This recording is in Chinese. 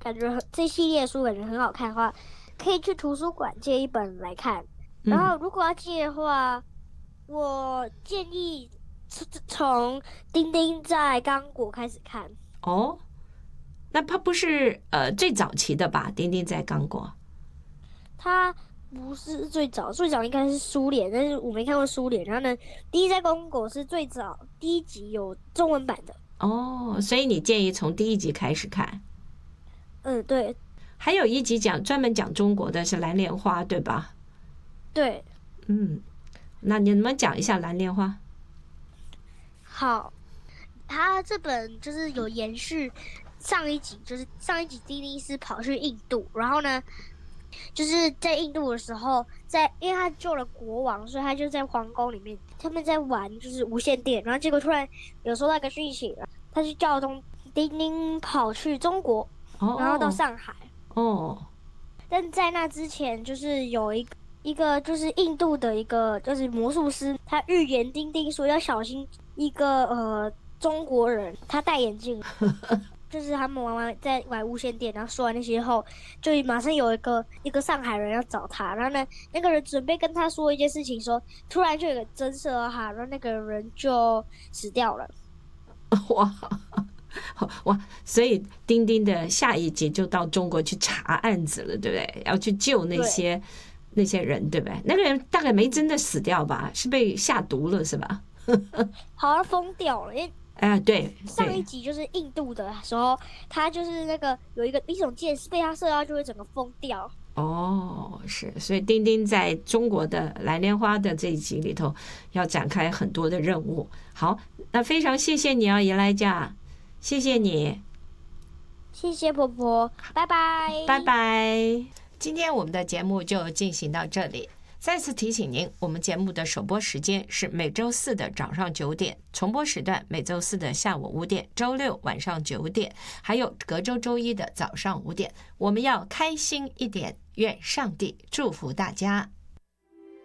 感觉这系列书感觉很好看的话，可以去图书馆借一本来看。然后如果要借的话，我建议从丁丁在刚果开始看。 哦，那它不是最早期的吧？丁丁在刚果。 它不是最早，最早应该是苏联，但是我没看过苏联。然后呢，第一在公狗是最早第一集有中文版的。 哦，所以你建议从第一集开始看。 对还有一集专门讲中国的是蓝莲花，对吧？ 对， 那你们讲一下蓝莲花。 好，它这本就是有延续上一集，就是上一集丁丁是跑去印度，然后呢，就是在印度的时候，因为他救了国王，所以他就在皇宫里面，他们在玩就是无线电，然后结果突然有收到一个讯息，他就叫丁丁跑去中国，然后到上海。但在那之前，就是有一个就是印度的一个就是魔术师，他预言丁丁说要小心一个中国人，他戴眼镜。就是他们在玩无线电，然后说完那些后，就马上有一个上海人要找他，然后呢，那个人准备跟他说一件事情说，突然就有个针射哈，然后那个人就死掉了。 哇，所以丁丁的下一集就到中国去查案子了，对不对？要去救那些人，对不对？那个人大概没真的死掉吧？是被下毒了，是吧？ 好像疯掉了，因为对， 上一集就是印度的时候，他就是那个有一种箭被他射到就会整个疯掉。 是，所以丁丁在中国的蓝莲花的这一集里头要展开很多的任务。好，那非常谢谢你啊，耶莱佳，谢谢你， 谢谢婆婆，拜拜， 拜拜。今天我们的节目就进行到这里。再次提醒您，我们节目的首播时间是每周四的早上9点，重播时段每周四的下午5点，周六晚上9点，还有隔周周一的早上5点。我们要开心一点，愿上帝祝福大家。